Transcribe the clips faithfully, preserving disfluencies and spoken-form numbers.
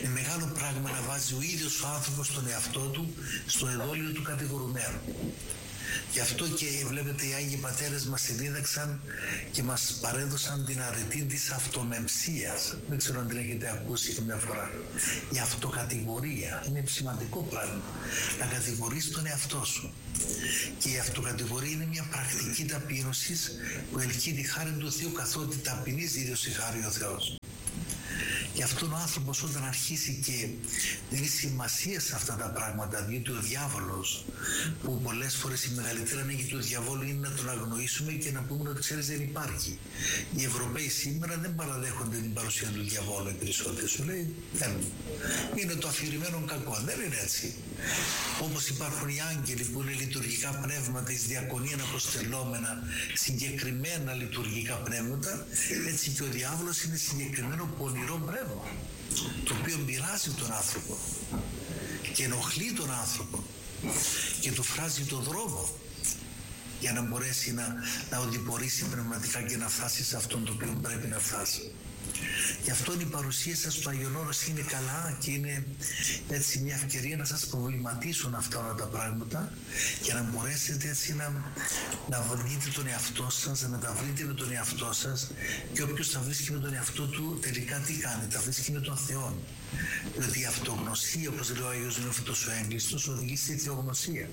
Είναι μεγάλο πράγμα να βάζει ο ίδιος ο άνθρωπος τον εαυτό του στο εδόλιο του κατηγορουμένου. Γι' αυτό και βλέπετε οι Άγιοι Πατέρες μας συνείδαξαν και μας παρέδωσαν την αρετή της αυτομεμψίας. Δεν ξέρω αν την έχετε ακούσει καμιά φορά. Η αυτοκατηγορία είναι σημαντικό πράγμα. Να κατηγορείς τον εαυτό σου. Και η αυτοκατηγορία είναι μια πρακτική ταπείνωσης που ελκύει τη χάρη του Θεού, καθότι ταπεινής ίδιος η χάρη ο Θεός. Γι' αυτόν ο άνθρωπος όταν αρχίσει και δίνει σημασία σε αυτά τα πράγματα, διότι ο διάβολος, που πολλές φορές η μεγαλύτερη ανάγκη του διαβόλου είναι να τον αγνοήσουμε και να πούμε ότι ξέρεις δεν υπάρχει. Οι Ευρωπαίοι σήμερα δεν παραδέχονται την παρουσία του διαβόλου, οι περισσότεροι. Σου λέει δεν. Είναι το αφηρημένο κακό. Δεν είναι έτσι. Όπως υπάρχουν οι άγγελοι που είναι λειτουργικά πνεύματα, εις διακονίαν αποστελόμενα, συγκεκριμένα λειτουργικά πνεύματα, έτσι και ο διάβολος είναι συγκεκριμένο πονηρό πνεύμα, το οποίο πειράζει τον άνθρωπο και ενοχλεί τον άνθρωπο και του φράζει τον δρόμο για να μπορέσει να, να οδηπορήσει πνευματικά και να φτάσει σε αυτόν το οποίο πρέπει να φτάσει. Γι' αυτό η παρουσία σας στο Άγιον Όρος είναι καλά και είναι έτσι μια ευκαιρία να σας προβληματίσουν αυτά όλα τα πράγματα για να μπορέσετε έτσι να, να βρείτε τον εαυτό σας, να τα βρείτε με τον εαυτό σας, και όποιος τα βρίσκει με τον εαυτό του τελικά τι κάνει, τα βρίσκει με τον Θεό. Διότι η αυτογνωσία, όπως λέει ο Άγιος Νεόφυτος ο Έγκλειστος, οδηγεί στη θεογνωσία.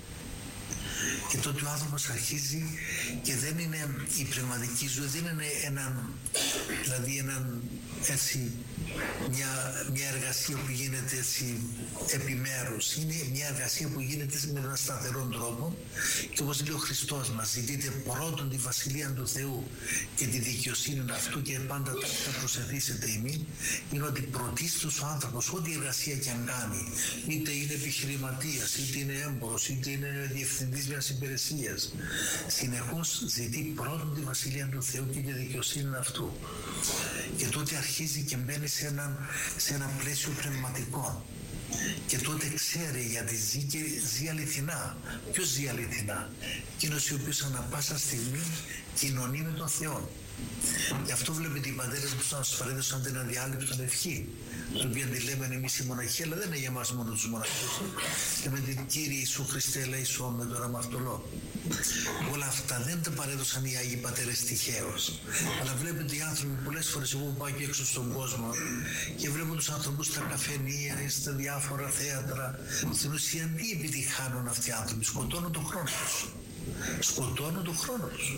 Και τότε ο άνθρωπος αρχίζει και δεν είναι η πνευματική ζωή, δεν είναι έναν, δηλαδή έναν, έτσι, μια, μια εργασία που γίνεται έτσι επιμέρους. Είναι μια εργασία που γίνεται με έναν σταθερό τρόπο και όπως λέει ο Χριστός μας, ζητείτε πρώτον τη Βασιλεία του Θεού και τη δικαιοσύνη αυτού και πάντα θα προσεθήσετε ημί. Είναι ότι πρωτίστως ο άνθρωπος, ό,τι εργασία και αν κάνει, είτε είναι επιχειρηματίας, είτε είναι έμπορος, είτε είναι διευθυντής μιας υπηρεσίας, συνεχώς ζητεί πρώτον τη Βασιλεία του Θεού και τη δικαιοσύνη αυτού. Και τότε αρχίζει και μπαίνει σε ένα, σε ένα πλαίσιο πνευματικό. Και τότε ξέρει γιατί ζει και ζει αληθινά. Ποιος ζει αληθινά? Εκείνος ο οποίος ανά πάσα στιγμή κοινωνεί με τον Θεό. Γι' αυτό βλέπετε οι πατέρες που μας παρέδωσαν την αδιάλειπτον ευχή, την οποία τη λέμε εμείς οι μοναχοί, αλλά δεν είναι για μας μόνο τους μοναχούς. Και με την Κύριε Ιησού Χριστέ ελέησόν με τον αμαρτωλό. Όλα αυτά δεν τα παρέδωσαν οι Άγιοι Πατέρες τυχαίως. Αλλά βλέπετε οι άνθρωποι πολλές φορές, εγώ πάω και έξω στον κόσμο και βλέπω τους ανθρώπους στα καφενεία, στα διάφορα θέατρα. Στην ουσία τι επιτυχάνουν αυτοί οι άνθρωποι? Σκοτώνουν τον χρόνο τους. Σκοτώνουν τον χρόνο τους.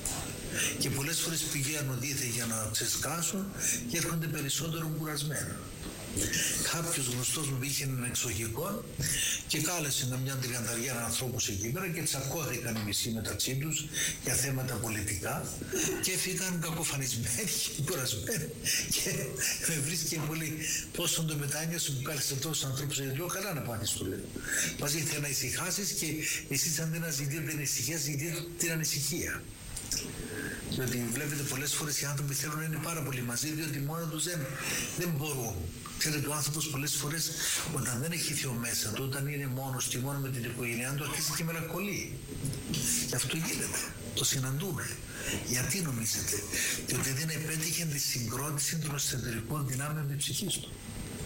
Και πολλές φορές πηγαίνουν δίθεν για να ξεσκάσουν και έρχονται περισσότερο κουρασμένοι. Κάποιος γνωστός μου είχε έναν εξοχικό και κάλεσε μια τριανταριά ανθρώπους εκεί πέρα και τσακώθηκαν οι μισοί μεταξύ τους για θέματα πολιτικά και έφυγαν κακοφανισμένοι και κουρασμένοι. Και με βρίσκει πολύ πόσο το μετάνοιασε που κάλεσε τόσους ανθρώπους. Λέω καλά να πάθεις, του λέω. Μας ήρθε να ησυχάσεις και εσείς αν δεν ζητείτε την ησυχία, ζητείτε την ανησυχία. Διότι βλέπετε πολλές φορές οι άνθρωποι θέλουν να είναι πάρα πολύ μαζί, διότι μόνο τους δεν, δεν μπορούν. Ξέρετε, ο άνθρωπος πολλές φορές όταν δεν έχει Θεό μέσα του, όταν είναι μόνος και μόνο με την οικογένειά του, αρχίζει και μελαγχολεί. Και αυτό γίνεται. Το συναντούμε. Γιατί νομίζετε? Διότι δεν επέτυχε τη συγκρότηση των εσωτερικών δυνάμεων της ψυχής του.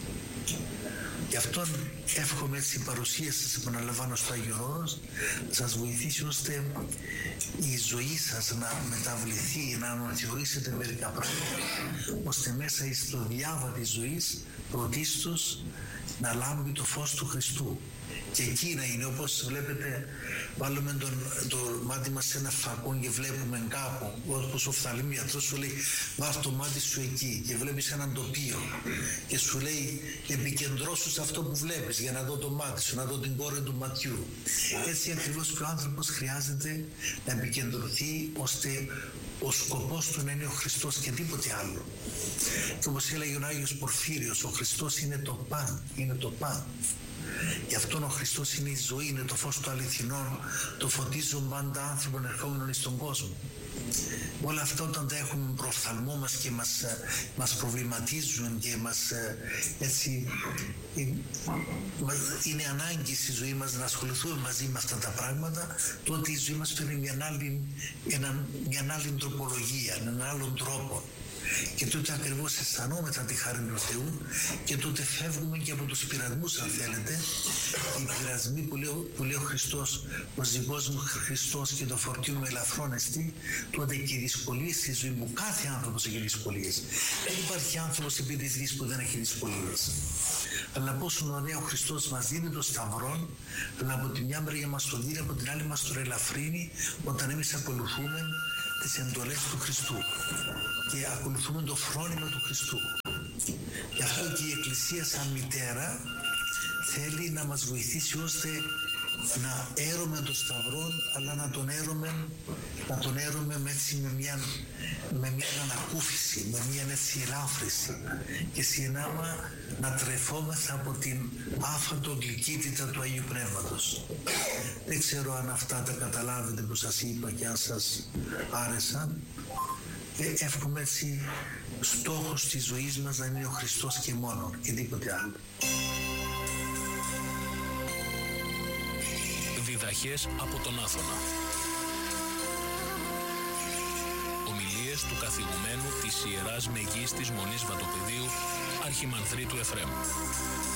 Γι' αυτόν εύχομαι έτσι η παρουσία σας, επαναλαμβάνω, στο Άγιον Όρος, να σας βοηθήσει ώστε η ζωή σας να μεταβληθεί, να αναθεωρήσετε μερικά πράγματα, ώστε μέσα στο διάβα της ζωής πρωτίστως να λάμπει το φως του Χριστού. Και εκεί να είναι, όπως βλέπετε, βάλουμε τον, το μάτι μας σε ένα φακό και βλέπουμε κάπου, όπως ο οφθαλμίατρος σου λέει βάζ το μάτι σου εκεί και βλέπεις έναν τοπίο και σου λέει επικεντρώσου σε αυτό που βλέπεις για να δω το μάτι σου, να δω την κόρη του ματιού. Έτσι ακριβώς και ο άνθρωπος χρειάζεται να επικεντρωθεί ώστε ο σκοπός του να είναι ο Χριστός και τίποτε άλλο. Και όπως έλεγε ο Άγιος Πορφύριος, ο Χριστός είναι το παν, είναι το παν. Γι' αυτόν ο Χριστός είναι η ζωή, είναι το φως του αληθινών, το φωτίζουν πάντα άνθρωπον ερχόμενων στον κόσμο. Όλα αυτά όταν τα έχουμε προφθαλμό μας και μας, μας προβληματίζουν και μας έτσι είναι ανάγκη στη ζωή μας να ασχοληθούμε μαζί με αυτά τα πράγματα, τότε η ζωή μας παίρνει μια άλλη, μια άλλη τροπολογία, έναν άλλον τρόπο. Και τότε ακριβώς αισθανόμεθα τη χάρη του Θεού και τότε φεύγουμε και από τους πειρασμούς, αν θέλετε. Οι πειρασμοί που λέει, που λέει ο Χριστός, ο ζυγός μου Χριστός και το φορτίο μου ελαφρώνεστη, τότε και οι δυσκολίες στη ζωή μου, κάθε άνθρωπος έχει δυσκολίες. Δεν υπάρχει άνθρωπος επί της γης που δεν έχει δυσκολίες. Αλλά πόσο ωραία ο Χριστός μας δίνει το σταυρό, αλλά από τη μια μεριά μας το δίνει, από την άλλη μας το ελαφρύνει, όταν εμείς ακολουθούμε τις εντολές του Χριστού και ακολουθούμε το φρόνημα του Χριστού. Γι' αυτό και η Εκκλησία σαν μητέρα θέλει να μας βοηθήσει ώστε να έρωμε τον Σταυρό, αλλά να τον έρωμε, να τον έρωμε με, έτσι, με, μια, με μια ανακούφιση, με μια έτσι ελάφρυση και συνάμα να τρεφόμεθα από την άφατο γλυκύτητα του Αγίου Πνεύματος. Δεν ξέρω αν αυτά τα καταλάβετε που σας είπα και αν σας άρεσαν. Ε, εύχομαι έτσι στόχος της ζωής μας να είναι ο Χριστός και μόνο και τίποτε άλλο. Διδαχές από τον Άθωνα. Ομιλίες του καθηγουμένου της Ιεράς Μεγίστης Μονής Βατοπεδίου Αρχιμανδρίτου Εφραίμ.